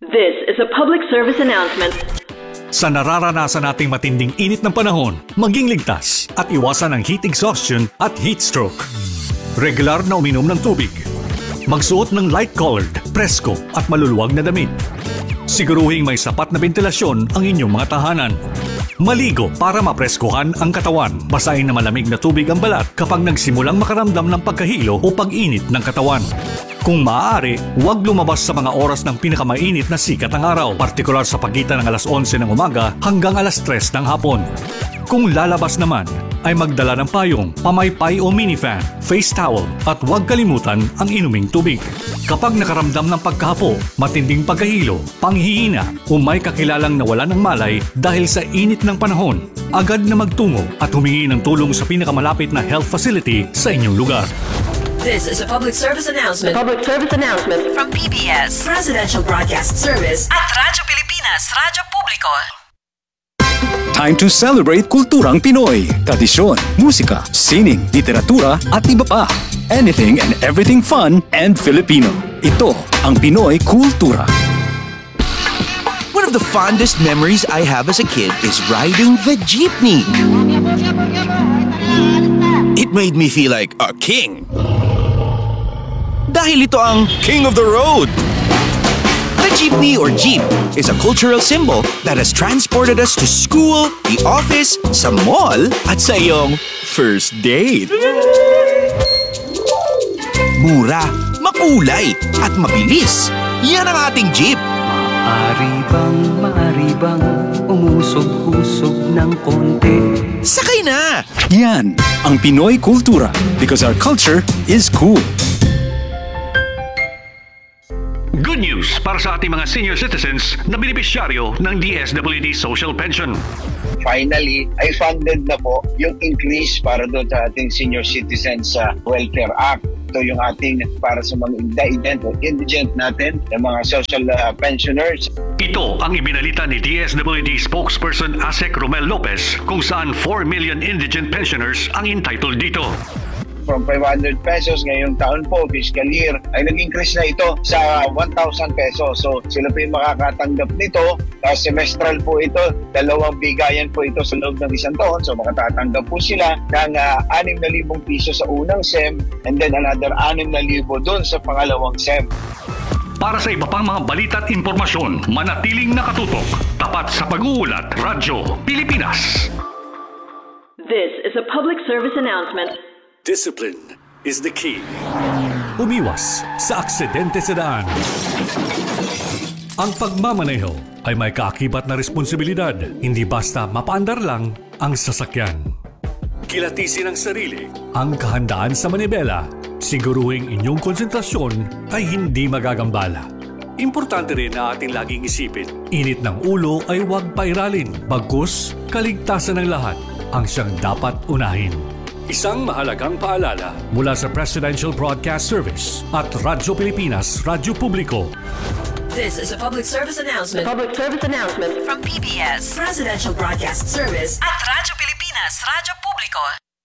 This is a public service announcement. Sa nararanasan nating matinding init ng panahon, maging ligtas at iwasan ang heat exhaustion at heat stroke. Regular na uminom ng tubig. Magsuot ng light-colored, presko at maluluwag na damit. Siguruhing may sapat na ventilasyon ang inyong mga tahanan. Maligo para mapreskuhan ang katawan. Basahin na malamig na tubig ang balat kapag nagsimulang makaramdam ng pagkahilo o pag-init ng katawan. Kung maaari, huwag lumabas sa mga oras ng pinakamainit na sikat ng araw, partikular sa pagitan ng alas 11 ng umaga hanggang alas 3 ng hapon. Kung lalabas naman, ay magdala ng payong, pamaypay o minifan, face towel at huwag kalimutan ang inuming tubig. Kapag nakaramdam ng pagkahapo, matinding pagkahilo, panghihina o may kakilalang nawala ng malay dahil sa init ng panahon, agad na magtungo at humingi ng tulong sa pinakamalapit na health facility sa inyong lugar. This is a public service announcement. Public service announcement From PBS Presidential Broadcast Service at Radyo Pilipinas, Radyo Publiko. Time to celebrate kulturang Pinoy. Tradisyon, musika, sining, literatura at iba pa. Anything and everything fun and Filipino. Ito ang Pinoy Kultura. One of the fondest memories I have as a kid is riding the jeepney. It made me feel like a king. Dahil ito ang King of the Road. The jeepney or jeep is a cultural symbol that has transported us to school, the office, sa mall, at sa iyong first date. Mura, makulay, at mabilis. Yan ang ating jeep. Maaari bang umusog-usog ng konti? Sakay na! Yan ang Pinoy Kultura because our culture is cool. Good news para sa ating mga senior citizens na benepisyaryo ng DSWD Social Pension. Finally, ay funded na po yung increase para doon sa ating Senior Citizens Welfare Act. Ito yung ating para sa mga indigent natin, yung mga social pensioners. Ito ang ibinalita ni DSWD spokesperson Asek Romel Lopez kung saan 4 million indigent pensioners ang entitled dito. From 500 pesos ngayong taon po, fiscal year, ay nag-increase na ito sa 1,000 pesos. So sila po yung makakatanggap nito. Semestral po ito, 2 bigayan po ito sa loob ng isang taon. So makatatanggap po sila ng 6,000 piso sa unang SEM and then another 6,000 doon sa pangalawang SEM. Para sa iba pang mga balita at impormasyon, manatiling nakatutok. Tapat sa pag-uulat, Radyo Pilipinas. This is a public service announcement. Discipline is the key. Umiwas sa aksidente sa daan. Ang pagmamaneho ay may kaakibat na responsibilidad. Hindi basta mapaandar lang ang sasakyan. Kilatisin ang sarili, ang kahandaan sa manibela. Siguruhing inyong konsentrasyon ay hindi magagambala. Importante rin na ating laging isipin, init ng ulo ay huwag pairalin. Bagkus, kaligtasan ng lahat ang siyang dapat unahin. Isang mahalagang paalala mula sa Presidential Broadcast Service at Radyo Pilipinas, Radyo Publiko. This is a public service announcement. Public service announcement From PBS Presidential Broadcast Service at Radyo Pilipinas, Radyo Publiko.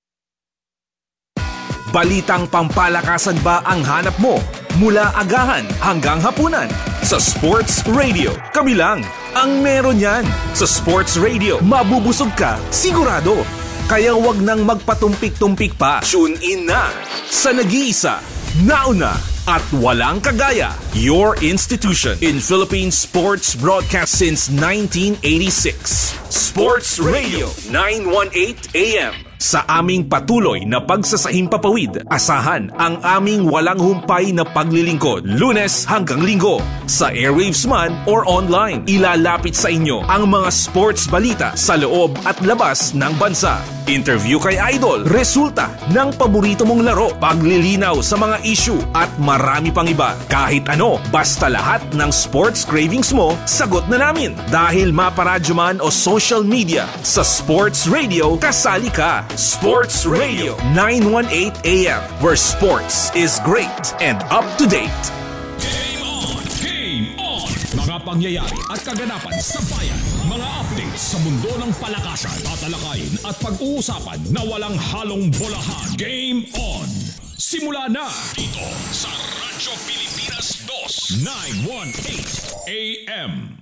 Balitang pampalakasan ba ang hanap mo? Mula agahan hanggang hapunan. Sa Sports Radio, kami lang ang meron yan. Sa Sports Radio, mabubusog ka, sigurado. Kaya wag nang magpatumpik-tumpik pa. Tune in na sa nag-iisa, nauna at walang kagaya. Your institution in Philippine sports broadcast since 1986. Sports Radio 918 AM. Sa aming patuloy na pagsasahimpapawid, asahan ang aming walang humpay na paglilingkod, Lunes hanggang Linggo. Sa airwaves man or online, ilalapit sa inyo ang mga sports balita sa loob at labas ng bansa. Interview kay Idol, resulta ng paborito mong laro, paglilinaw sa mga issue at marami pang iba. Kahit ano, basta lahat ng sports cravings mo, sagot na namin. Dahil maparadyo man o social media, sa Sports Radio, kasali ka. Sports Radio 918 AM, where sports is great and up to date. Game on! Game on! Mga pangyayari at kaganapan sa bayan. Mga updates sa mundo ng palakasan, tatalakayin at pag-uusapan na walang halong bolahan. Game on! Simula na dito sa Radyo Pilipinas 2. Gilas 918 AM.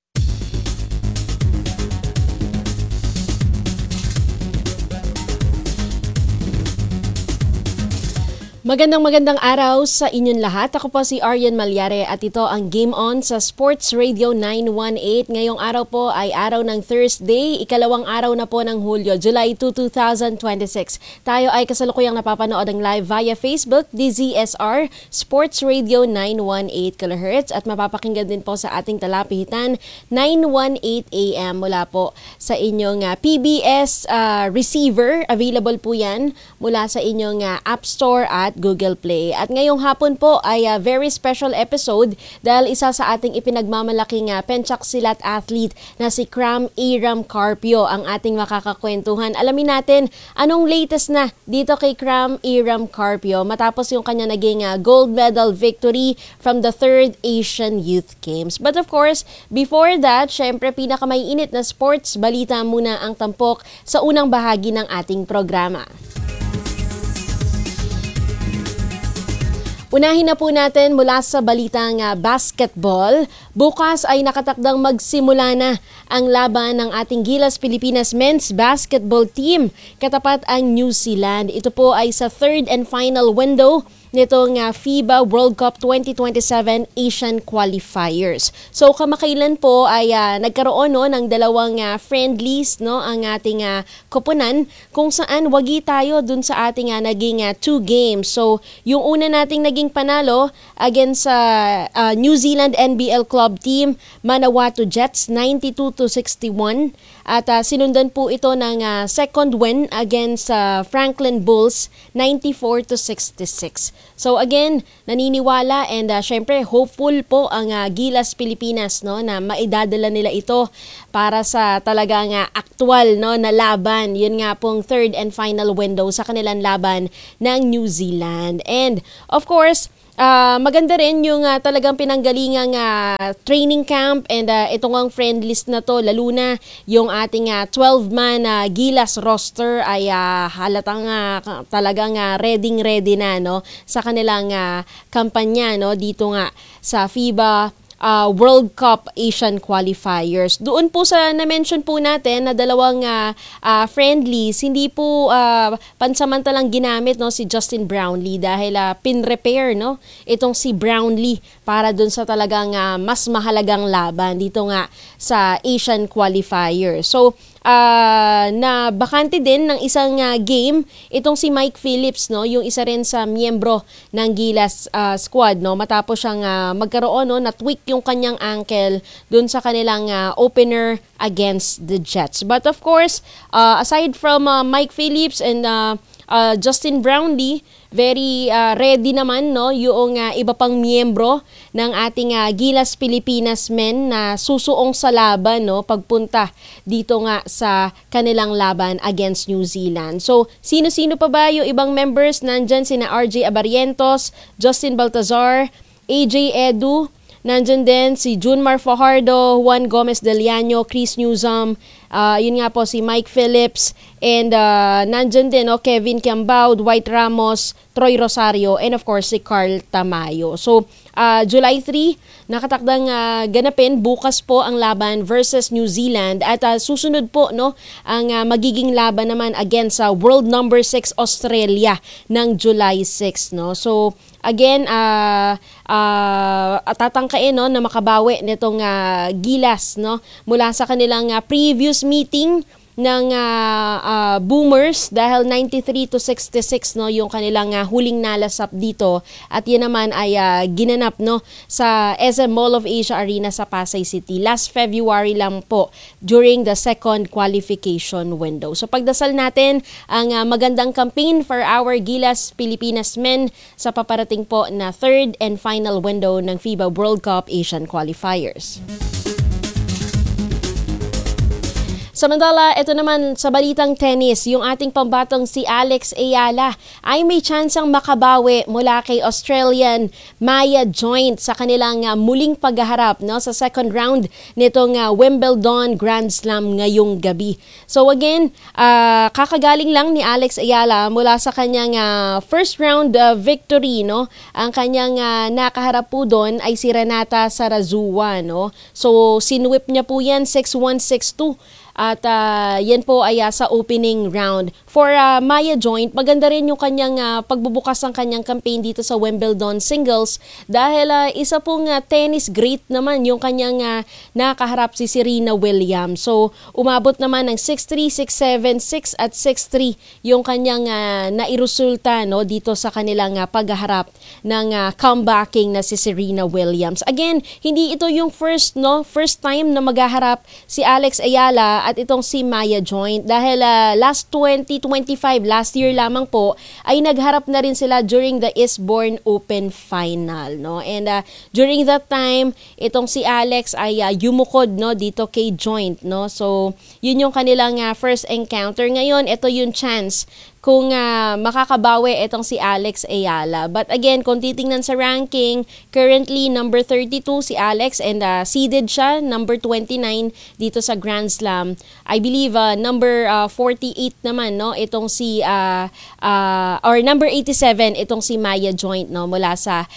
Magandang araw sa inyong lahat. Ako po si Arian Malyare at ito ang Game On sa Sports Radio 918. Ngayong araw po ay araw ng Thursday, ikalawang araw na po ng Hulyo, July 2, 2026. Tayo ay kasalukuyang napapanood ang live via Facebook, DZSR, Sports Radio 918 kHz at mapapakinggan din po sa ating talapihitan 918 AM mula po sa inyong PBS receiver. Available po yan mula sa inyong App Store at Google Play. At ngayong hapon po ay very special episode dahil isa sa ating ipinagmamalaking penchak silat athlete na si Cram Eiram Carpio ang ating makakakwentuhan. Alamin natin anong latest na dito kay Cram Eiram Carpio matapos yung kanya naging gold medal victory from the 3rd Asian Youth Games. But of course, before that, syempre pinakamaiinit na sports balita muna ang tampok sa unang bahagi ng ating programa. Unahin na po natin mula sa balitang basketball. Bukas ay nakatakdang magsimula na ang laban ng ating Gilas Pilipinas men's basketball team katapat ang New Zealand. Ito po ay sa third and final window nitong FIBA World Cup 2027 Asian Qualifiers. So kamakailan po ay nagkaroon ng dalawang friendlies ang ating koponan kung saan wagi tayo dun sa ating naging 2 games. So yung una nating naging panalo against sa New Zealand NBL club team Manawatu Jets 92-61 at sinundan po ito ng second win against Franklin Bulls 94-66. So again, naniniwala and syempre hopeful po ang Gilas Pilipinas na maidadala nila ito para sa talagang aktual na laban. Yun nga pong third and final window sa kanilang laban ng New Zealand. And of course, maganda rin yung talagang pinanggalingang training camp and itong ang friend list na to, lalo na yung ating 12-man Gilas roster ay halatang talagang ready na sa kanilang kampanya dito nga sa FIBA World Cup Asian Qualifiers. Doon po sa na-mention po natin na dalawang friendlies, hindi po pansamantalang ginamit si Justin Brownlee dahil pin-repair itong si Brownlee para doon sa talagang mas mahalagang laban dito nga sa Asian Qualifiers. So na bakante din ng isang game itong si Mike Phillips, yung isa rin sa miyembro ng Gilas squad, matapos siyang magkaroon na tweak yung kanyang ankle dun sa kanilang opener against the Jets. But of course, aside from Mike Phillips and Justin Brownlee, very ready naman yung iba pang miyembro ng ating Gilas Pilipinas men na susuong sa laban pagpunta dito nga sa kanilang laban against New Zealand. So, sino-sino pa ba yung ibang members? Nandyan sina RJ Abarientos, Justin Baltazar, AJ Edu, nandyan din si Junmar Fajardo, Juan Gomez Deliano, Chris Newsom, yun nga po si Mike Phillips, and nandyan din Kevin Kiambao, Dwight Ramos, Troy Rosario, and of course si Carl Tamayo. So, July 3, nakatakdang ganapin bukas po ang laban versus New Zealand at susunod po ang magiging laban naman against world number 6 Australia ng July 6. So, again, tatangkain na makabawi nitong Gilas mula sa kanilang previous meeting ng Boomers dahil 93-66 yung kanilang huling nalasap dito at yan naman ay ginanap sa SM Mall of Asia Arena sa Pasay City last February lang po during the second qualification window. So pagdasal natin ang magandang campaign for our Gilas Pilipinas men sa paparating po na third and final window ng FIBA World Cup Asian Qualifiers. Samantala, ito naman sa balitang tennis, yung ating pambatong si Alex Ayala ay may tsansang makabawi mula kay Australian Maya Joint sa kanilang muling paghaharap sa second round nitong Wimbledon Grand Slam ngayong gabi. So again, kakagaling lang ni Alex Ayala mula sa kanyang first round victory. Ang kanyang nakaharap po doon ay si Renata Sarazua. So sinwip niya po yan 6-1, 6-2. At yan po ay sa opening round. For Maya Joint, maganda rin yung kanyang pagbubukas ng kanyang campaign dito sa Wimbledon Singles dahil isa pong tennis great naman yung kanyang nakaharap si Serena Williams. So umabot naman ng 6-3, 6-7, 6 at 6-3 yung kanyang nairesulta dito sa kanilang paghaharap ng comebacking na si Serena Williams. Again, hindi ito yung first time na maghaharap si Alex Ayala at itong si Maya Joint dahil last 2025, last year lamang po, ay nagharap na rin sila during the Eastbourne Open Final. And during that time, itong si Alex ay yumukod dito kay Joint. So, yun yung kanilang first encounter. Ngayon, ito yung chance kung makakabawi itong si Alex Ayala. But again, kung titingnan sa ranking, currently number 32 si Alex and seeded siya, number 29 dito sa Grand Slam. I believe number 48 naman itong si or number 87 itong si Maya Joint mula sa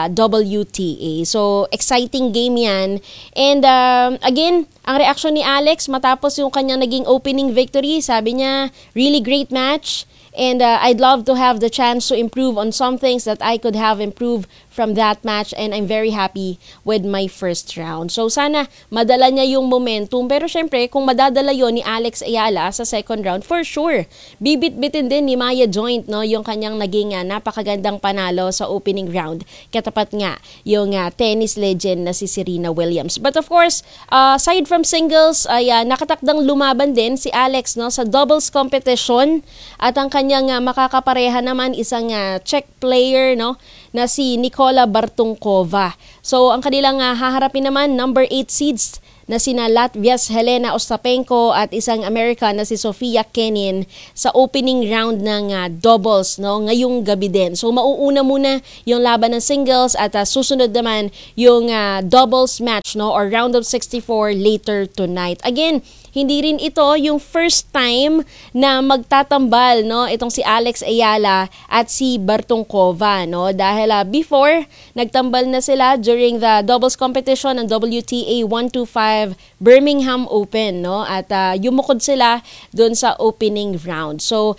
WTA. So exciting game yan. And again, ang reaksyon ni Alex matapos yung kanyang naging opening victory, sabi niya, really great match. And I'd love to have the chance to improve on some things that I could have improved from that match, and I'm very happy with my first round. So sana madala niya yung momentum, pero syempre kung madadala yon ni Alex Ayala sa second round, for sure bibit-bitin din ni Maya Joint yung kanyang naging napakagandang panalo sa opening round. Katapat nga yung tennis legend na si Serena Williams. But of course, aside from singles, ay nakatakdang lumaban din si Alex sa doubles competition, at ang kanyang makakapareha naman isang Czech player na si Nikola Bartunkova. So ang kanilang haharapin naman number 8 seeds na sina Latvia's Helena Ostapenko at isang American na si Sofia Kenin sa opening round ng doubles ngayong gabi din. So mauuna muna yung laban ng singles at susunod naman yung doubles match or round of 64 later tonight. Again, hindi rin ito yung first time na magtatambal itong si Alex Ayala at si Bartunkova dahil before nagtambal na sila during the doubles competition ng WTA 125 Birmingham Open at yumukod sila doon sa opening round. So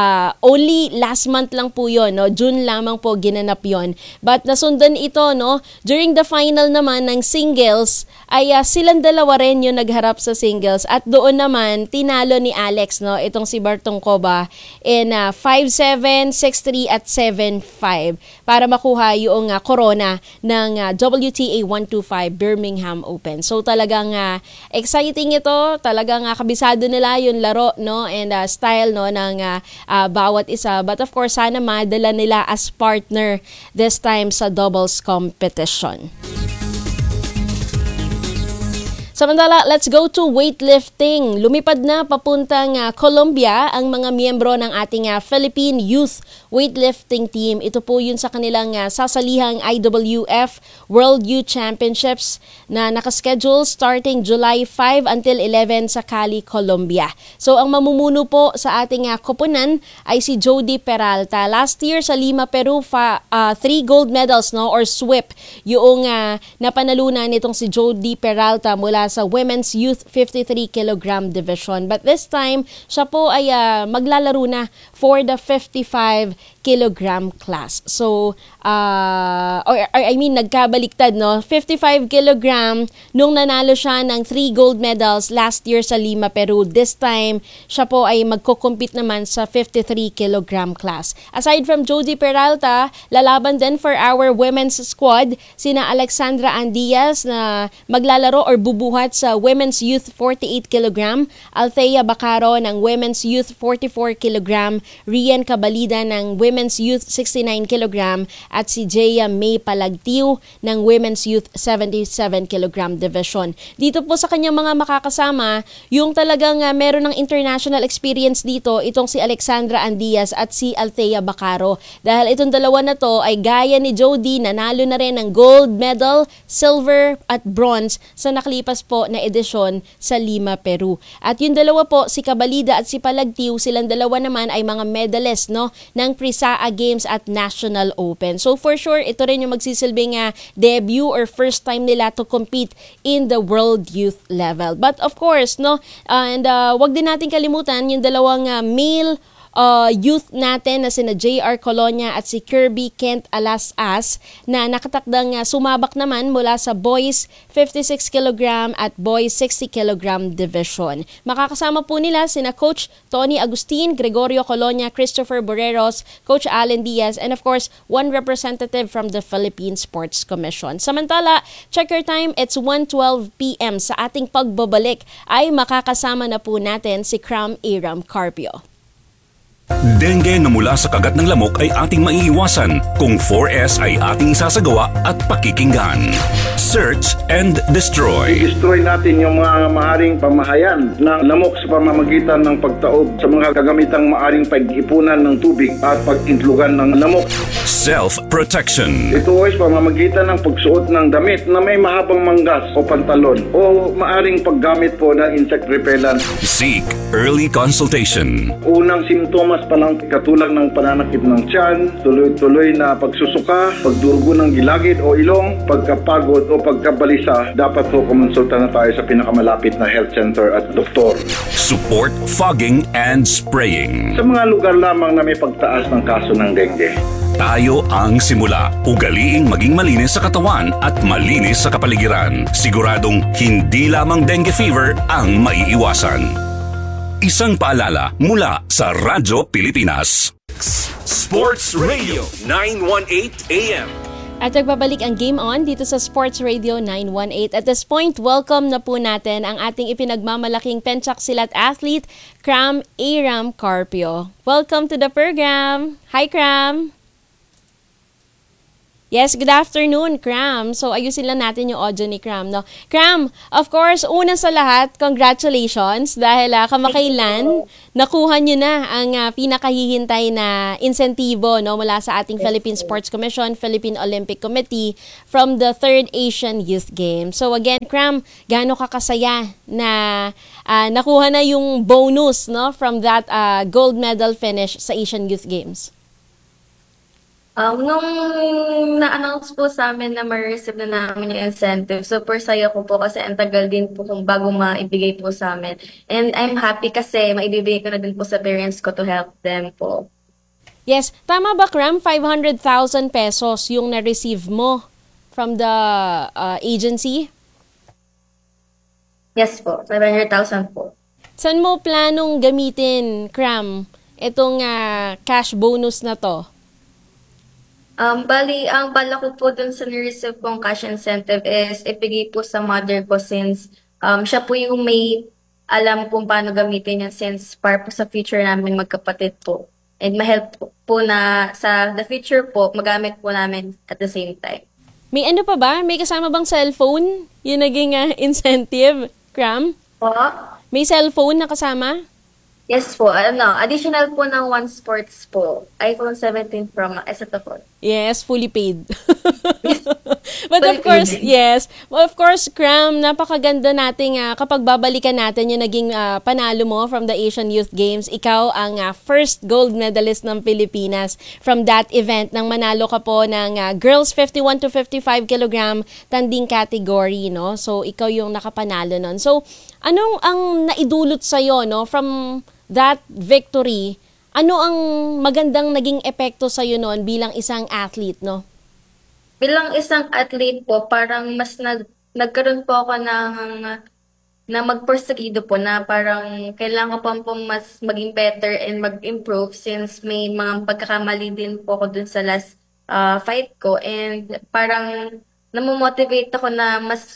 only last month lang po yun, June lamang po ginanap yon. But nasundan ito during the final naman ng singles ay silang dalawa rin yung nagharap sa singles, at doon naman tinalo ni Alex itong si Bartunkova in 5-7, 6-3 at 7-5 para makuha yung corona ng WTA 125 Birmingham Open. So talagang exciting ito, talagang kabisado nila yung laro and style ng bawat isa. But of course, sana madala nila as partner this time sa doubles competition. Samantala, let's go to weightlifting. Lumipad na papuntang Colombia ang mga miyembro ng ating Philippine Youth Weightlifting Team. Ito po yun sa kanilang sasalihang IWF World Youth Championships na nakaschedule starting July 5 until 11 sa Cali, Colombia. So ang mamumuno po sa ating koponan ay si Jody Peralta. Last year sa Lima, Peru, 3 gold medals or SWIP yung napanalunan nitong si Jody Peralta mula sa Women's Youth 53 kg division. But this time, siya po ay maglalaro na for the 55 kilogram class. So, nagkabaliktad, 55 kilogram nung nanalo siya ng 3 gold medals last year sa Lima, Peru. This time, siya po ay magko-compete naman sa 53 kilogram class. Aside from Jody Peralta, lalaban din for our women's squad sina Alexandra Andiaz na maglalaro or bubuhat buhat sa Women's Youth 48 kg, Althea Bacaro ng Women's Youth 44 kg, Rian Cabalida ng Women's Youth 69 kg, at si Jaya May Palagtiw ng Women's Youth 77 kg division. Dito po sa kanyang mga makakasama, yung talagang meron ng international experience dito, itong si Alexandra Andiaz at si Althea Bacaro. Dahil itong dalawa na to ay gaya ni Jody, nanalo na rin ng gold medal, silver at bronze sa nakalipas po na edisyon sa Lima, Peru. At yung dalawa po, si Cabalida at si Palagtiw, silang dalawa naman ay mga medalist ng Prisaa Games at National Open. So for sure, ito rin yung magsisilbing debut or first time nila to compete in the world youth level. But of course, and wag din natin kalimutan yung dalawang male youth natin na sina JR Colonia at si Kirby Kent Alas-As na nakatakdang sumabak naman mula sa boys 56 kg at boys 60 kg division. Makakasama po nila sina Coach Tony Agustin, Gregorio Colonia, Christopher Boreros, Coach Allen Diaz, and of course, one representative from the Philippine Sports Commission. Samantala, checker time, it's 1:12 p.m. Sa ating pagbabalik ay makakasama na po natin si Cram Aram Carpio. Dengue na mula sa kagat ng lamok ay ating maiiwasan kung 4S ay ating sasagawa at pakikinggan. Search and destroy. Destroy natin yung mga maaring pamahayan ng lamok sa pamamagitan ng pagtaob sa mga kagamitang maaring pag-ipunan ng tubig at pag-intlugan ng lamok. Self-protection. Ito ay pamamagitan ng pagsuot ng damit na may mahabang manggas o pantalon o maaring paggamit po ng insect repellent. Seek early consultation. Unang simptomas pa lang katulad ng pananakit ng tiyan, tuloy-tuloy na pagsusuka, pagdurugo ng gilagid o ilong, pagkapagod o pagkabalisa, dapat po kumonsulta na tayo sa pinakamalapit na health center at doktor. Support fogging and spraying. Sa mga lugar lamang na may pagtaas ng kaso ng dengue. Tayo ang simula. Ugaliing maging malinis sa katawan at malinis sa kapaligiran. Siguradong hindi lamang dengue fever ang maiiwasan. Isang paalala mula sa Radyo Pilipinas. Sports Radio 918 AM. At nagbabalik ang Game On dito sa Sports Radio 918. At this point, welcome na po natin ang ating ipinagmamalaking penchak silat athlete, Cram Aram Carpio. Welcome to the program. Hi, Cram. Yes, good afternoon, Cram. So, ayusin lang natin yung audio ni Cram, no? Cram, of course, una sa lahat, congratulations dahil kamakailan nakuha nyo na ang pinakahihintay na insentibo, no, mula sa ating Philippine Sports Commission, Philippine Olympic Committee from the 3rd Asian Youth Games. So, again, Cram, gaano ka kasaya na nakuha na yung bonus, no, from that gold medal finish sa Asian Youth Games? Nung na-announce po sa amin na ma-receive na namin yung incentive, super saya ko po kasi ang tagal din po kung bago maibigay po sa amin. And I'm happy kasi maibibigay ko na din po sa parents ko to help them po. Yes, tama ba, Cram? 500,000 pesos yung na-receive mo from the agency? Yes po, 500,000 po. Saan mo planong gamitin, Cram, itong cash bonus na to? Bali, ang bala ko po dun sa ni-receive kong cash incentive is ibigay po sa mother ko since siya po yung may alam kung paano gamitin yan since para po sa future namin magkapatid po. And ma-help po na sa the future po, magamit po namin at the same time. May ano pa ba? May kasama bang cellphone? Yung naging incentive, Cram? Po? May cellphone na kasama? Yes po. Additional po ng One Sports po. iPhone 17 Pro Max. Ito po. Yes, fully paid. But of course, yes. Of course, Cram, napakaganda nating kapag babalikan natin yung naging panalo mo from the Asian Youth Games. Ikaw ang first gold medalist ng Pilipinas from that event nang manalo ka po ng girls 51 to 55 kg tanding category, no? So, ikaw yung nakapanalo nun. So, anong ang naidulot sa'yo, no, from that victory? Ano ang magandang naging epekto sa'yo noon bilang isang athlete, no? Bilang isang athlete po, parang mas nagkaroon po ako na magporsigido po na parang kailangan ko po mas maging better and mag-improve since may mga pagkakamali din po ako dun sa last fight ko. And parang namomotivate ako na mas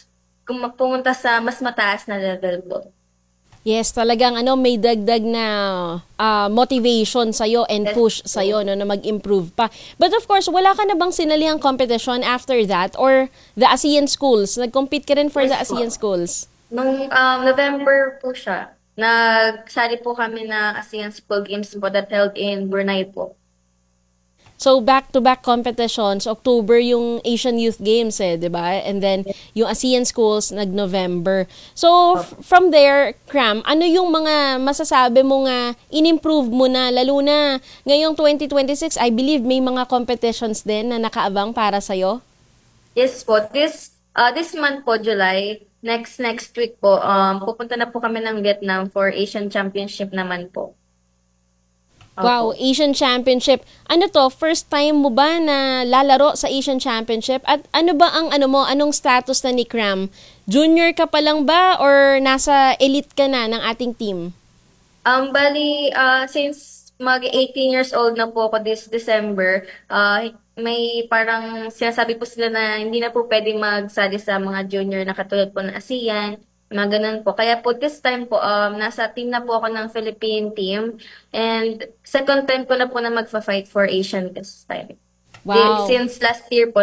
pumunta sa mas mataas na level po. Yes, talagang may dagdag na motivation sa'yo and push sa'yo na mag-improve pa. But of course, wala ka na bang sinalihang competition after that or the ASEAN schools? Nag-compete ka rin for the ASEAN schools? Nung November po siya, nagsali po kami na ASEAN School Games po that held in Brunei po. So back-to-back competitions, October yung Asian Youth Games di ba? And then yung ASEAN Schools nag-November. So from there, Cram, ano yung mga masasabi mo nga in-improve mo na lalo na ngayong 2026, I believe may mga competitions din na nakaabang para sa'yo? Yes po. This month po, July, next week po, pupunta na po kami ng Vietnam for Asian Championship naman po. Wow, Asian Championship. Ano to, first time mo ba na lalaro sa Asian Championship? At ano ba ang anong status na ni Cram? Junior ka pa lang ba or nasa elite ka na ng ating team? Bali, since mag-18 years old na po ako this December, may parang sinasabi po sila na hindi na po pwede magsali sa mga junior na katulad po ng ASEAN, mga ganun po. Kaya po this time po, nasa team na po ako ng Philippine team. And second time ko na po na magfa-fight for Asian this time. Wow. Since last year po,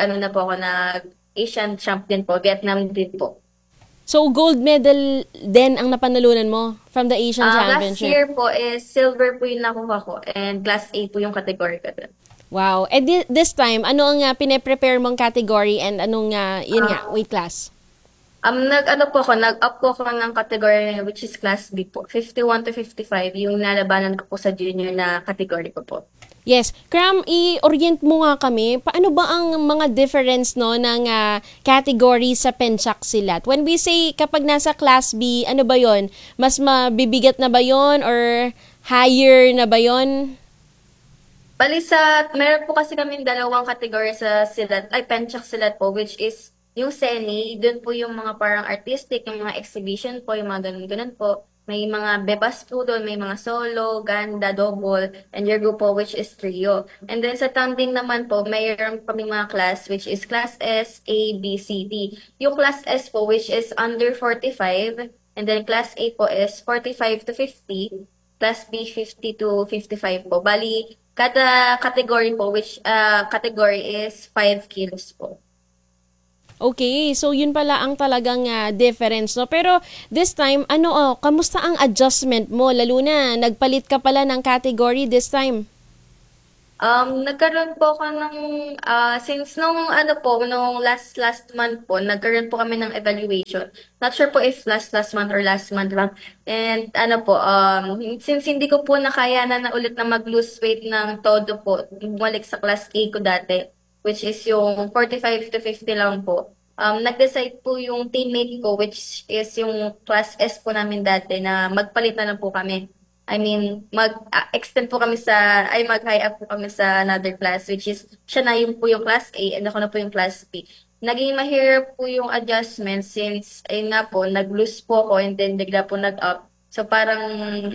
nag-Asian champion po, Vietnam din po. So gold medal din ang napanalunan mo from the Asian Championship? Last year po is silver po yung nakuha ko and class A po yung category ko dun. Wow. And this time, ano ang pine-prepare mong category and anong weight class? Nag-up po ako ng category which is class B po. 51 to 55 yung nalabanan ko po sa junior na category ko po. Yes. Cram, i-orient mo nga kami. Paano ba ang mga difference ng category sa pencaksilat? When we say kapag nasa class B, ano ba yon? Mas mabibigat na ba yon or higher na ba yon? Bali meron po kasi kaming dalawang category sa silat, pencaksilat po, which is yung seni, dun po yung mga parang artistic, yung mga exhibition po, yung mga ganun-ganun po. May mga bebas po doon, may mga solo, ganda, double, and your group po, which is trio. And then sa tumbling naman po, mayroon kaming mga class, which is class S, A, B, C, D. Yung class S po, which is under 45, and then class A po is 45 to 50, class B 50 to 55 po. Bali, kada category po, which category is 5 kilos po. Okay, so yun pala ang talagang difference, no? Pero this time, kamusta ang adjustment mo? Lalo na, nagpalit ka pala ng category this time. Nagkaroon po ako ng, since nung last month po, nagkaroon po kami ng evaluation. Not sure po if last month or last month lang. And since hindi ko po nakayanan na ulit na mag-lose weight ng todo po, bumalik sa class A ko dati, which is yung 45 to 50 lang po. Nag-decide po yung teammate ko, which is yung class S po namin dati, na magpalit na lang po kami. I mean, mag-extend po kami mag-high up po kami sa another class, which is, siya na yung po yung class A and ako na po yung class B. Naging mahirap po yung adjustment since, ayun nga po, nag-lose po ako and then bigla po nag-up. So parang,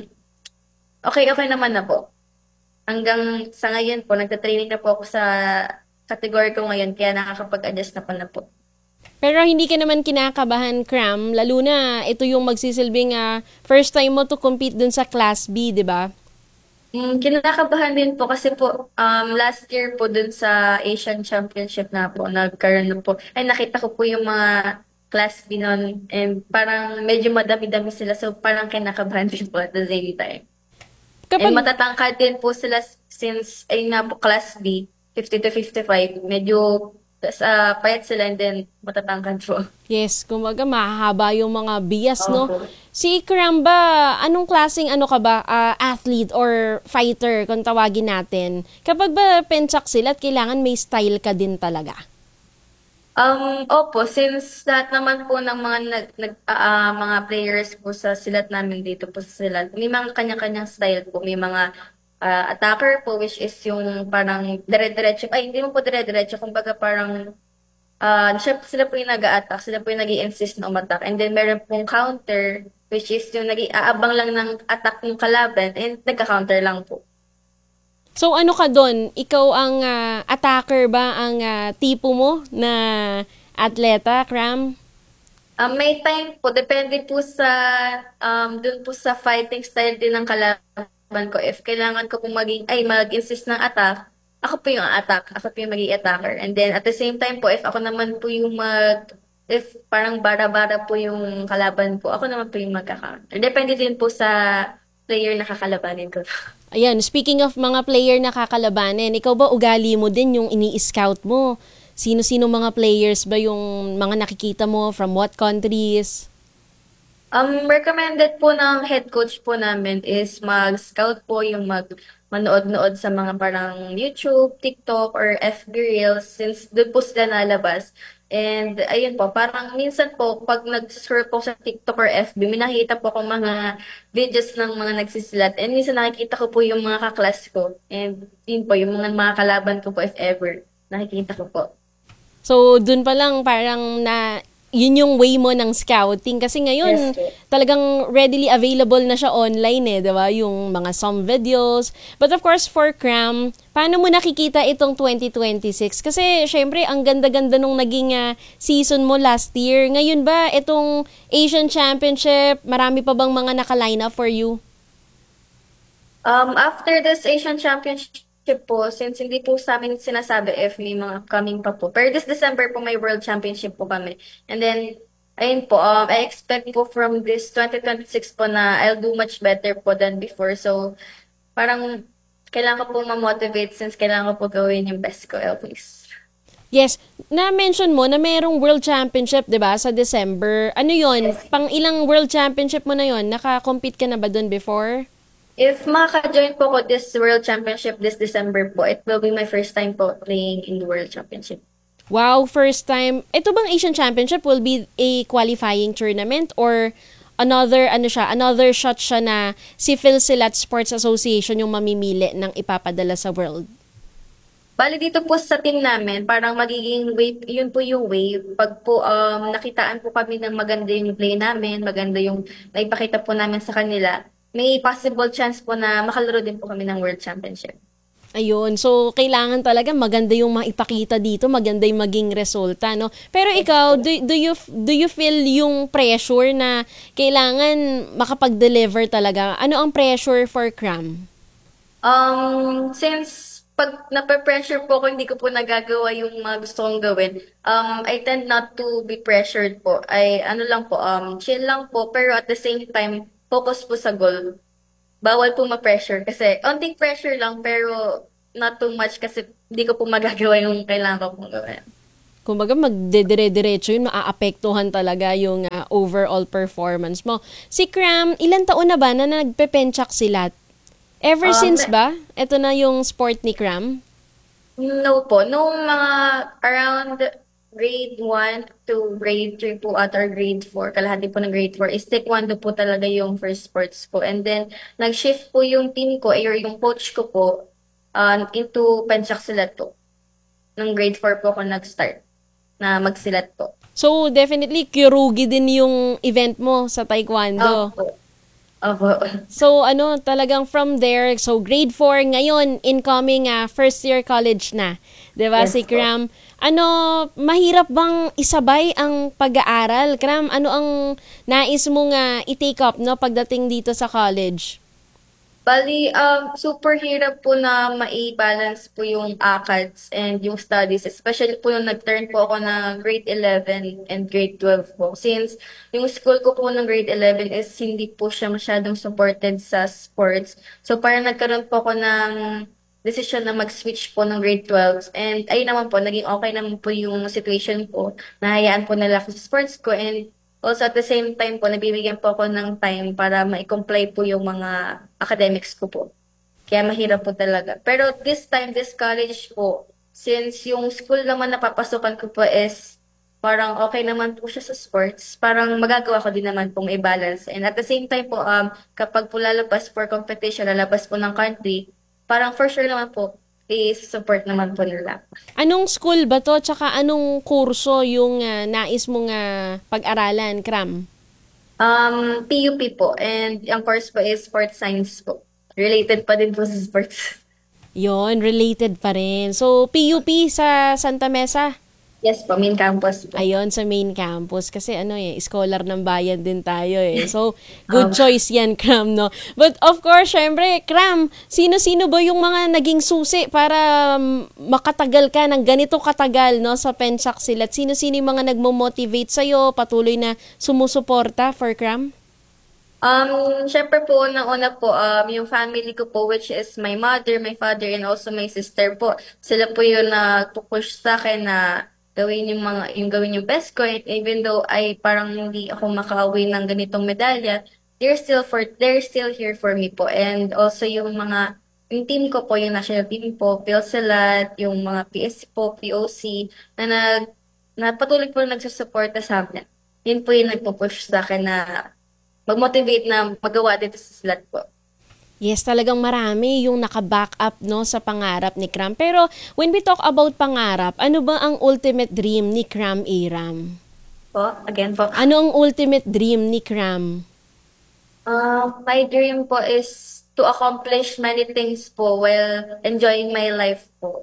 okay naman na po. Hanggang sa ngayon po, nagtatraining na po ako sa category ko ngayon, kaya nakakapag-adjust na po na po. Pero hindi ka naman kinakabahan, Cram, lalo na ito yung magsisilbing first time mo to compete dun sa Class B, di ba? Kinakabahan din po kasi po last year po dun sa Asian Championship na po, nagkaroon na po. Ay nakita ko po yung mga Class B nun and parang medyo madami-dami sila, so parang kinakabahan din po at the same time. And matatangkad din po sila since ayun na po Class B, 50 to 55, medyo payat sila and then matatangkad po. Yes, kumbaga mahaba yung mga bias, no? Si Cram ba, anong klaseng ka ba, athlete or fighter kung tawagin natin? Kapag ba pencaksilat, kailangan may style ka din talaga? Opo, since lahat naman po ng mga players po sa silat namin dito po sa silat, may mga kanya-kanyang style po, may mga attacker po, which is yung parang dire-diretso. Ay, hindi mo po dire-diretso. Kumbaga parang sila po yung nag-a-attack. Sila po yung nag-i-insist na umattack. And then meron pong counter, which is yung nag-aabang lang ng attack ng kalaban and nagka-counter lang po. So ano ka doon? Ikaw ang attacker ba ang tipo mo na atleta, Cram? May time po, depende po sa, dun po sa fighting style din ng kalaban ko. If kailangan ko po mag-insist ng attack, ako po yung attack, ako po yung maging attacker. And then at the same time po, if ako naman po yung if parang bara-bara po yung kalaban ko, ako naman po yung magka-counter. Depende din po sa player na kakalabanin ko. Ayan, speaking of mga player na kakalabanin, ikaw ba ugali mo din yung ini-scout mo? Sino-sino mga players ba yung mga nakikita mo, from what countries? Recommended po ng head coach po namin is mag-scout po, yung manood-nood sa mga parang YouTube, TikTok, or FB Reels since doon po sila nalabas. And ayun po, parang minsan po, pag nag-scroll po sa TikTok or FB, may nakikita po akong mga videos ng mga nagsisilat. And minsan nakikita ko po yung mga kaklas ko. And yun po, yung mga kalaban ko po if ever. Nakikita ko po. So, dun pa lang parang yun yung way mo ng scouting. Kasi ngayon, talagang readily available na siya online di ba? Yung mga some videos. But of course, for Cram, paano mo nakikita itong 2026? Kasi, syempre, ang ganda-ganda nung naging season mo last year. Ngayon ba, itong Asian Championship, marami pa bang mga naka-line up for you? After this Asian Championship po, since hindi po sa amin sinasabi if may mga coming pa po. Pero this December po may World Championship po kami. And then, ayun po, I expect po from this 2026 po na I'll do much better po than before. So, parang kailangan ko po ma-motivate since kailangan ko po gawin yung best ko always. Yes, na-mention mo na mayroong World Championship, 'di ba, sa December. Ano 'yon? Pang ilang World Championship mo na 'yon? Naka-compete ka na ba doon before? If makaka-join po ko this World Championship this December po, it will be my first time po playing in the World Championship. Wow, first time. Ito bang Asian Championship will be a qualifying tournament or another shot siya na si Phil Silat Sports Association yung mamimili ng ipapadala sa World? Bali dito po sa team namin, parang magiging way, yun po yung way. Pag po nakitaan po kami ng maganda yung play namin, maganda yung naipakita po namin sa kanila, may possible chance po na makalaro din po kami ng World Championship. Ayun, so kailangan talaga maganda yung maipakita dito, maganda yung maging resulta, no? Pero ikaw, do you feel yung pressure na kailangan makapag-deliver talaga? Ano ang pressure for Cram? Since pag nape-pressure po ako, hindi ko po nagagawa yung mga gusto kong gawin, I tend not to be pressured po. Chill lang po, pero at the same time, focus po sa goal. Bawal po ma-pressure kasi onting pressure lang pero not too much kasi hindi ko po magagawa yung kailangan ko pong gawin. Kumbaga magdedire-diretso yun, maaapektuhan talaga yung overall performance mo. Si Cram, ilang taon na ba na nagpe-penchak silat? Ever since ba? Ito na yung sport ni Cram? No po. Noong mga around grade 1 to grade 3 po at or grade 4, kalahati po ng grade 4, is taekwondo po talaga yung first sports ko. And then, nag-shift po yung team ko, or yung coach ko po, into penchak silat po. Nung grade 4 po ako nag-start na magsilat po. So, definitely, kyurugi din yung event mo sa taekwondo. Opo. So, talagang from there, so grade 4, ngayon, incoming first year college na. Diba, si Cram? Mahirap bang isabay ang pag-aaral? Cram, ano ang nais mong i-take up, no, pagdating dito sa college? Bali, super hirap po na mai-balance po yung ACADS and yung studies. Especially po nung nag-turn po ako na grade 11 and grade 12 po. Since yung school ko po ng grade 11 is hindi po siya masyadong supported sa sports. So parang nagkaroon po ako ng decision na mag-switch po ng grade 12. And ayun naman po, naging okay naman po yung situation ko. Nahayaan po nila ako sa sports ko. And also at the same time po, nabibigyan po ako ng time para ma-comply po yung mga academics ko po. Kaya mahirap po talaga. Pero this college po, since yung school naman na papasukan ko po is parang okay naman po siya sa sports, parang magagawa ko din naman pong i-balance. And at the same time po, kapag po lalabas for competition, lalabas po ng country, parang for sure naman po, i-support naman po nila. Anong school ba to? Tsaka anong kurso yung nais mong pag-aralan, Cram? PUP po. And ang course po is sports science po. Related pa din po sa sports. Yon, related pa rin. So, PUP sa Santa Mesa? Yes po, main campus po. Ayun, sa main campus. Kasi scholar ng bayan din tayo eh. So, good choice yan, Cram, no? But of course, syempre, Cram, sino-sino ba yung mga naging susi para makatagal ka ng ganito katagal, no, sa Pencaksil? At sino-sino yung mga nagmo-motivate sa'yo, patuloy na sumusuporta for Cram? Syempre po, unang-una po, yung family ko po, which is my mother, my father, and also my sister po. Sila po yung nagpo-push sa akin na gawin yung best ko. And even though ay parang hindi ako makauwi ng ganitong medalya, they're still here for me po. And also yung team ko po, yung national team po, PhilSalat, yung mga PSC po, POC, na patuloy po nagsusuporta sa amin. Yun po yung nagpo-push sa akin na mag-motivate na magawa dito sa SLAT po. Yes, talagang marami yung naka-back up, no, sa pangarap ni Cram. Pero when we talk about pangarap, ano ba ang ultimate dream ni Cram Aram? Again po. Ano ang ultimate dream ni Cram? My dream po is to accomplish many things po while enjoying my life po.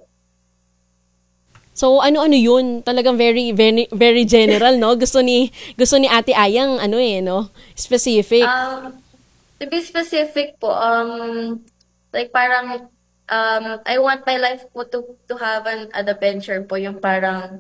So ano yun? Talagang very very very general, no? Gusto ni Ate Ayang no? Specific. To be specific po, like parang I want my life po to have an adventure po, yung parang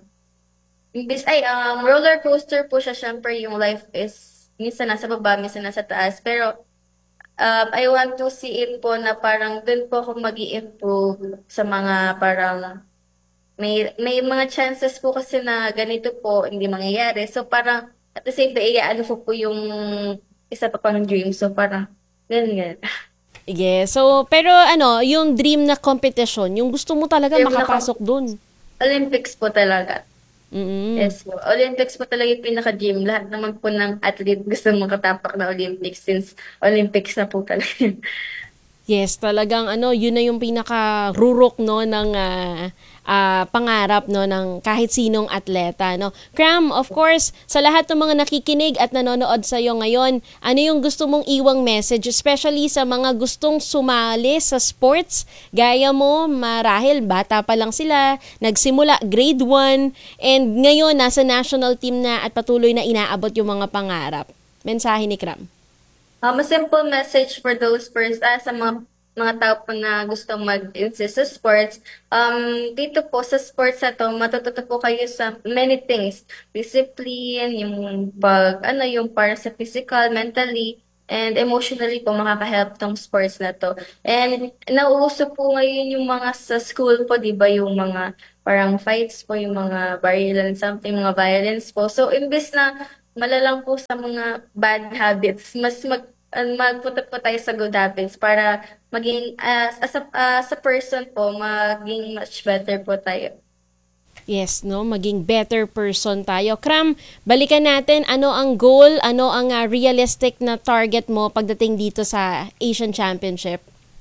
roller coaster po siya. Syempre yung life is minsan nasa baba, minsan nasa taas, pero I want to see it po na parang dun po ako mag-i-improve sa mga parang may mga chances po kasi na ganito po hindi mangyayari. So parang at the same time, po yung isa pa pang dream. So parang ganyan. Yeah. So, pero yung dream na competition, yung gusto mo talaga makapasok dun? Olympics po talaga. Mm-hmm. Yes po. Olympics po talaga yung pinaka-dream. Lahat naman po ng athlete gusto makatapak na Olympics since Olympics na po talaga. Yes, talagang yun na yung pinaka-rurok, no, ng pangarap, no, ng kahit sinong atleta, no. Cram, of course, sa lahat ng mga nakikinig at nanonood sa iyo ngayon, ano yung gusto mong iwang message, especially sa mga gustong sumali sa sports? Gaya mo, marahil bata pa lang sila, nagsimula grade 1, and ngayon nasa national team na at patuloy na inaabot yung mga pangarap. Mensahe ni Cram. A simple message for those sa mga tao po na gusto mag-insist sa sports. Dito po sa sports na to, matututo po kayo sa many things. Discipline, yung yung para sa physical, mentally, and emotionally po makaka-help tong sports na to. And nauuso po ngayon yung mga sa school po, di ba, yung mga parang fights po, yung mga mga violence po. So, imbes na malalang po sa mga bad habits, mas magpunta po tayo sa good habits para maging as a person po, maging much better po tayo. Yes, no, maging better person tayo. Cram, balikan natin, ano ang goal, ano ang realistic na target mo pagdating dito sa Asian Championship?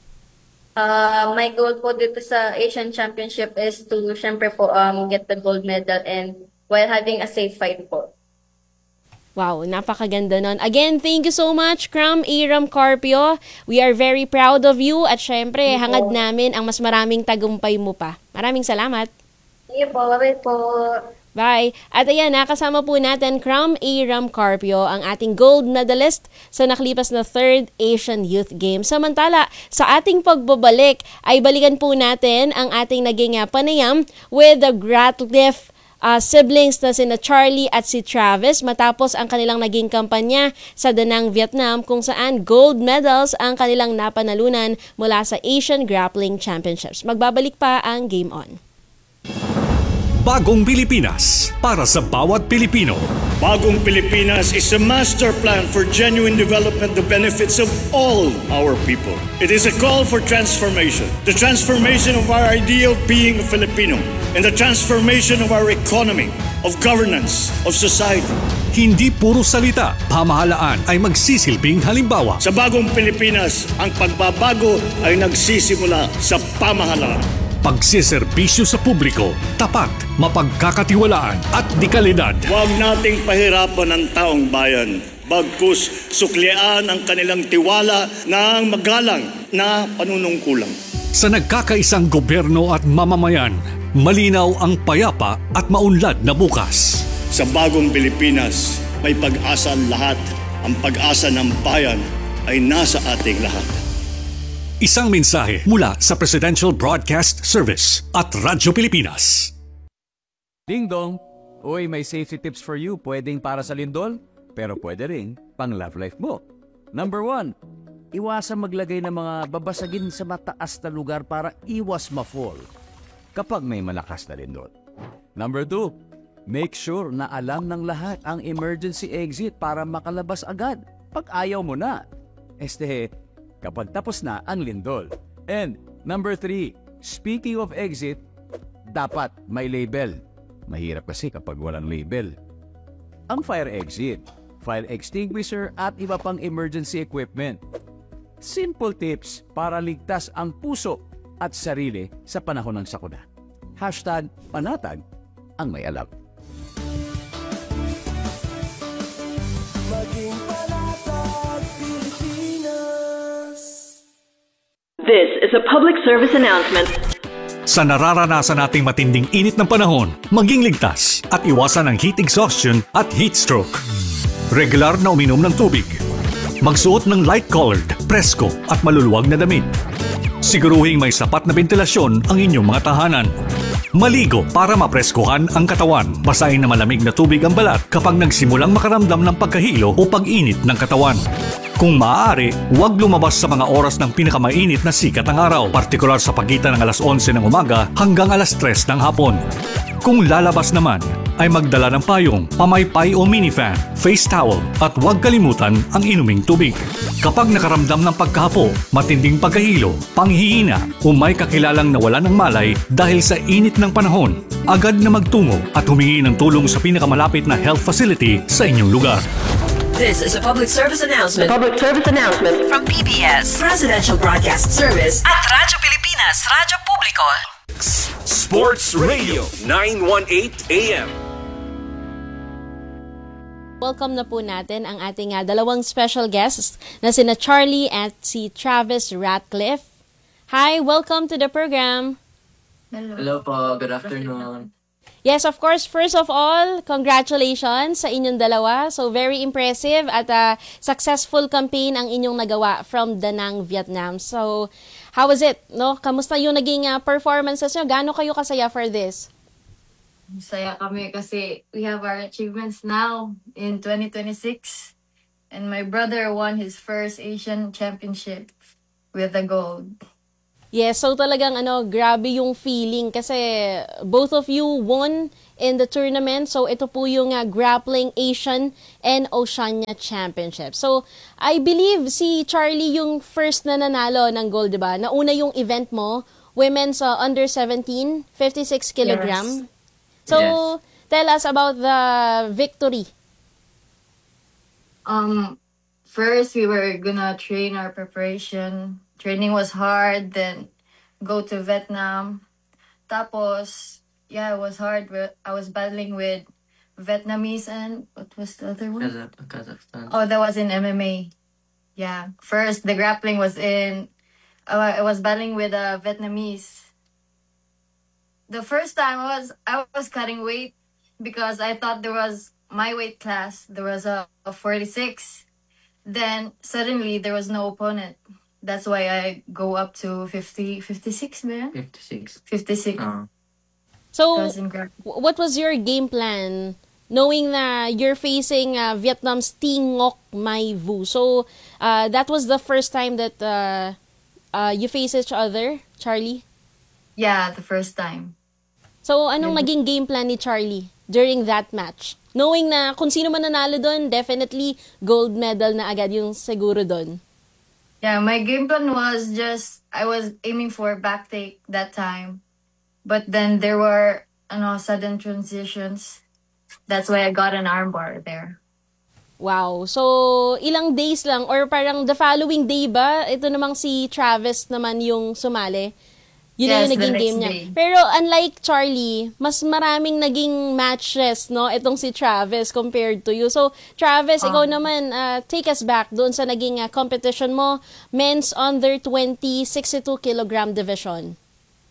My goal po dito sa Asian Championship is to syempre po get the gold medal and while having a safe fight po. Wow, napakaganda nun. Again, thank you so much, Cram Aram Carpio. We are very proud of you at syempre, hangad namin ang mas maraming tagumpay mo pa. Maraming salamat. Sige po, bye po. Bye. At ayan, nakasama po natin Cram Aram Carpio, ang ating gold medalist sa nakalipas na 3rd Asian Youth Games. Samantala, sa ating pagbabalik, ay balikan po natin ang ating naging panayam with the Ratcliffe siblings na sina Charlie at si Travis matapos ang kanilang naging kampanya sa Danang, Vietnam, kung saan gold medals ang kanilang napanalunan mula sa Asian Grappling Championships. Magbabalik pa ang Game On. Bagong Pilipinas para sa bawat Pilipino. Bagong Pilipinas is a master plan for genuine development that benefits of all our people. It is a call for transformation. The transformation of our idea of being a Filipino and the transformation of our economy, of governance, of society. Hindi puro salita, pamahalaan ay magsisilbing halimbawa. Sa Bagong Pilipinas, ang pagbabago ay nagsisimula sa pamahalaan. Pagsiservisyo sa publiko, tapat, mapagkakatiwalaan at dekalidad. Huwag nating pahirapan ang taong bayan. Bagkus suklian ang kanilang tiwala ng magalang na panunungkulan. Sa nagkakaisang gobyerno at mamamayan, Malinaw ang payapa at maunlad na bukas. Sa bagong Pilipinas, may pag-asa ang lahat. Ang pag-asa ng bayan ay nasa ating lahat. Isang mensahe mula sa Presidential Broadcast Service at Radyo Pilipinas. Ding dong! Uy, may safety tips for you. Pwedeng para sa lindol, pero pwede rin pang love life mo. Number 1, iwasan maglagay ng mga babasagin sa mataas na lugar para iwas ma-fall kapag may malakas na lindol. Number 2, make sure na alam ng lahat ang emergency exit para makalabas agad pag ayaw mo na. Kapag tapos na ang lindol. And number 3, speaking of exit, dapat may label. Mahirap kasi kapag walang label. Ang fire exit, fire extinguisher at iba pang emergency equipment. Simple tips para ligtas ang puso at sarili sa panahon ng sakuna. #panatag ang may alam. Maging panatag Pilipinas. This is a public service announcement. Sa nararanasan nating matinding init ng panahon, maging ligtas at iwasan ang heat exhaustion at heat stroke. Regular na uminom ng tubig. Magsuot ng light-colored, presko at maluluwag na damit. Siguruhing may sapat na ventilasyon ang inyong mga tahanan. Maligo para mapreskuhan ang katawan. Basahin na malamig na tubig ang balat kapag nagsimulang makaramdam ng pagkahilo o pag-init ng katawan. Kung maaari, huwag lumabas sa mga oras ng pinakamainit na sikat ng araw, partikular sa pagitan ng alas 11 ng umaga hanggang alas 3 ng hapon. Kung lalabas naman, ay magdala ng payong, pamaypay o minifan, face towel at huwag kalimutan ang inuming tubig. Kapag nakaramdam ng pagkahapo, matinding pagkahilo, panghihina o may kakilalang nawalan ng malay dahil sa init ng panahon, agad na magtungo at humingi ng tulong sa pinakamalapit na health facility sa inyong lugar. This is a public service announcement. Public service announcement From PBS, Presidential Broadcast Service at Radyo Pilipinas, Radyo Publiko. Sports Radio 918 AM. Welcome na po natin ang ating dalawang special guests na sina Charlie at si Travis Ratcliffe. Hi, welcome to the program. Hello po, good afternoon. Yes, of course, first of all, congratulations sa inyong dalawa. So very impressive at successful campaign ang inyong nagawa from Da Nang, Vietnam. So how was it? No? Kamusta yung naging performances nyo? Gaano kayo kasaya for this? Saya kami kasi we have our achievements now in 2026. And my brother won his first Asian Championship with a gold. Yes, so talagang grabe yung feeling kasi both of you won in the tournament. So ito po yung Grappling Asian and Oceania Championship. So I believe si Charlie yung first na nanalo ng gold, diba? Nauna yung event mo, women's under 17, 56 kilogram. Yes. So tell us about the victory. First we were gonna train our preparation. Training was hard, then go to Vietnam. Tapos, it was hard. I was battling with Vietnamese and what was the other one? Kazakhstan. Oh, that was in MMA. Yeah. First, the grappling was in, I was battling with Vietnamese. The first time I was cutting weight because I thought there was my weight class. There was a 46. Then suddenly there was no opponent. That's why I go up to 56, man. 56. 56. So, what was your game plan knowing na you're facing Vietnam's Thi Ngoc Mai Vu? So, that was the first time that you face each other, Charlie? Yeah, the first time. So, anong naging game plan ni Charlie during that match? Knowing na kung sino man nanalo doon, definitely gold medal na agad yung siguro doon. Yeah, my game plan was just, I was aiming for back take that time. But then there were sudden transitions. That's why I got an armbar there. Wow. So, ilang days lang or parang the following day ba? Ito namang si Travis naman yung sumali. Yun na yung naging game niya. Pero unlike Charlie, mas maraming naging matches, no? Itong si Travis compared to you. So, Travis, ikaw naman, take us back doon sa naging competition mo, men's under 20, 62 kilogram division.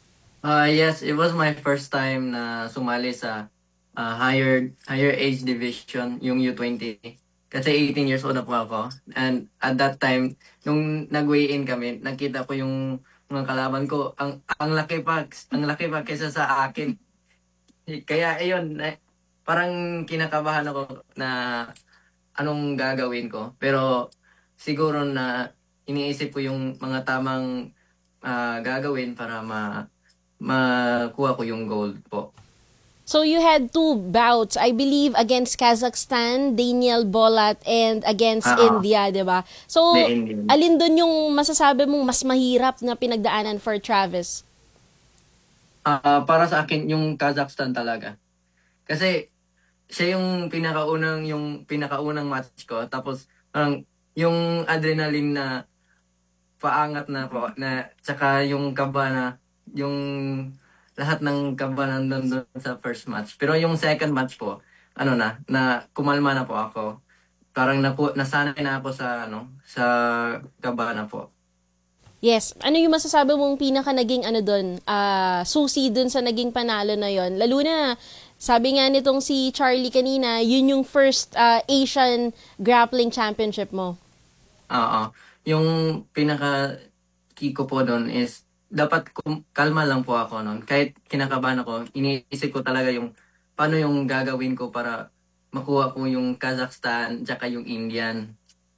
Yes, it was my first time na sumali sa higher age division, yung U20. Kasi 18 years old na po ako. And at that time, nung nag-weigh-in kami, nakita ko yung mga kalaban ko, ang laki pa kaysa sa akin. Kaya ayun, parang kinakabahan ako na anong gagawin ko. Pero siguro na iniisip ko yung mga tamang gagawin para makuha ko yung gold po. So you had 2 bouts, I believe, against Kazakhstan, Daniel Bolat, and against India, di ba? So, alin dun yung masasabi mong mas mahirap na pinagdaanan for Travis? Para sa akin, yung Kazakhstan talaga. Kasi siya yung pinakaunang match ko. Tapos parang yung adrenaline na paangat na po, na tsaka yung kaba na, yung lahat ng kaba nandun sa first match. Pero yung second match po, na kumalma na po ako. Parang nasanay na ako sa kaba na po. Yes. Ano yung masasabi mong pinaka naging susi dun sa naging panalo na yon? Lalo na, sabi nga nitong si Charlie kanina, yun yung first Asian grappling championship mo. Yung pinaka key ko po doon is dapat kalma lang po ako noon. Kahit kinakabahan ako, iniisip ko talaga yung paano yung gagawin ko para makuha ko yung Kazakhstan tsaka yung Indian.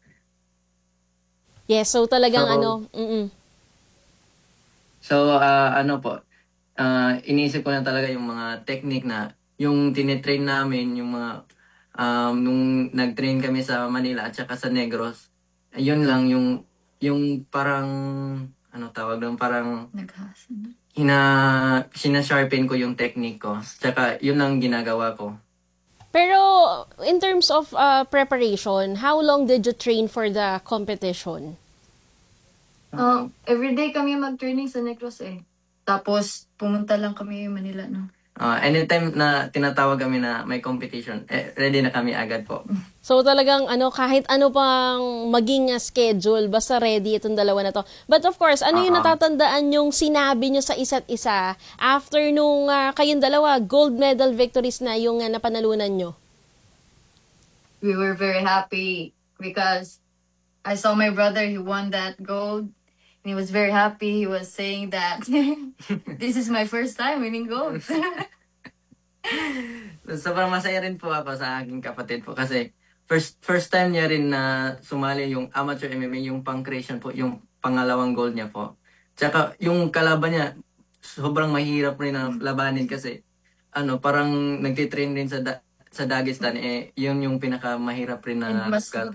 Yes, so talagang iniisip ko na talaga yung mga technique na yung tinitrain namin, yung mga nung nag-train kami sa Manila at saka sa Negros. Yun lang yung parang tawag doon, parang sinasharpen ko yung technique ko. Tsaka yun lang ginagawa ko. Pero in terms of preparation, how long did you train for the competition? Everyday kami mag-training sa Negros Tapos pumunta lang kami Manila, no? Anytime na tinatawag kami na may competition, ready na kami agad po. So talagang kahit ano pang maging schedule, basta ready itong dalawa na to. But of course, ano yung natatandaan yung sinabi nyo sa isa't isa after nung kayong dalawa, gold medal victories na yung napanalunan nyo? We were very happy because I saw my brother, he won that gold. And he was very happy. He was saying that this is my first time winning gold. Sobrang masaya rin po ako sa aking kapatid po kasi first time niya rin na sumali yung amateur MMA, yung pang-creation po, yung pangalawang gold niya po. Tsaka yung kalaban niya, sobrang mahirap rin na labanin kasi parang nagtitrain rin sa Dagestan, yun yung pinakamahirap rin na